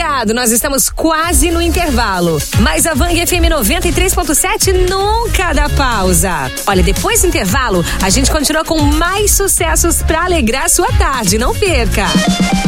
ligado, nós estamos quase no intervalo. Mas a Bang FM 93.7 nunca dá pausa. Olha, depois do intervalo, a gente continua com mais sucessos pra alegrar sua tarde. Não perca!